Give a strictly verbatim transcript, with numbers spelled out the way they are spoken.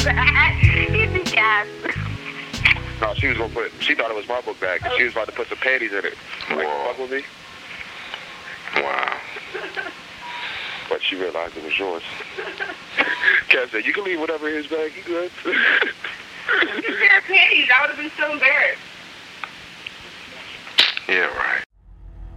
bag. He's a cat. No, she was gonna put. She thought it was my book bag. She was about to put some panties in it. Like, fuck with me. Wow. But she realized it was yours. Cat said, "You can leave whatever in his bag. You good?" It's their panties. I would have been so embarrassed.